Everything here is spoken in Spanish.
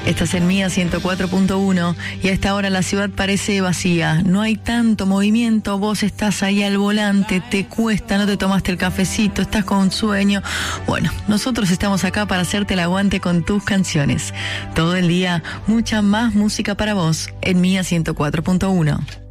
Estás en Mía 104.1 y a esta hora la ciudad parece vacía. No hay tanto movimiento, vos estás ahí al volante, te cuesta, no te tomaste el cafecito, estás con sueño. Bueno, nosotros estamos acá para hacerte el aguante con tus canciones. Todo el día, mucha más música para vos en Mía 104.1.